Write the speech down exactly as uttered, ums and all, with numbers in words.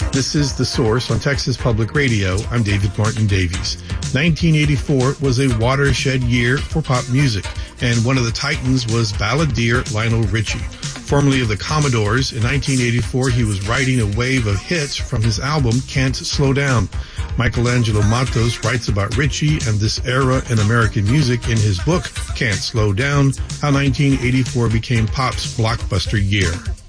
This is The Source on Texas Public Radio. I'm David Martin Davies. nineteen eighty-four was a watershed year for pop music, and one of the titans was balladeer Lionel Richie. Formerly of the Commodores, in nineteen eighty-four he was riding a wave of hits from his album Can't Slow Down. Michelangelo Matos writes about Richie and this era in American music in his book Can't Slow Down, How nineteen eighty-four Became Pop's Blockbuster Year.